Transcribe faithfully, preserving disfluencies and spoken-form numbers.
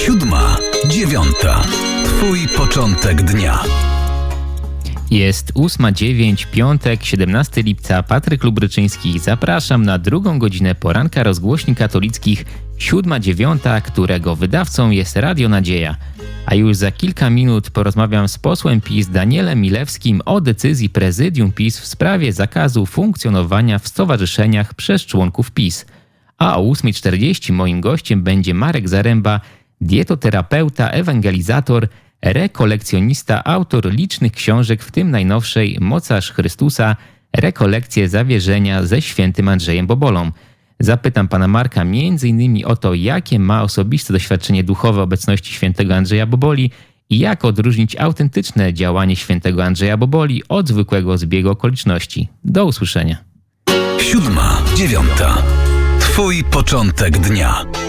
Siódma, dziewiąta. Twój początek dnia. Jest ósma dziewięć, piątek, siedemnastego lipca. Patryk Lubryczyński. Zapraszam na drugą godzinę poranka rozgłośni katolickich Siódma dziewiąta, którego wydawcą jest Radio Nadzieja. A już za kilka minut porozmawiam z posłem PiS Danielem Milewskim o decyzji prezydium PiS w sprawie zakazu funkcjonowania w stowarzyszeniach przez członków PiS. A o ósma czterdzieści moim gościem będzie Marek Zaręba, dietoterapeuta, ewangelizator, rekolekcjonista, autor licznych książek, w tym najnowszej Mocarz Chrystusa, rekolekcje zawierzenia ze świętym Andrzejem Bobolą. Zapytam pana Marka między innymi o to, jakie ma osobiste doświadczenie duchowe obecności świętego Andrzeja Boboli i jak odróżnić autentyczne działanie świętego Andrzeja Boboli od zwykłego zbiegu okoliczności. Do usłyszenia. Siódma, dziewiąta. Twój początek dnia.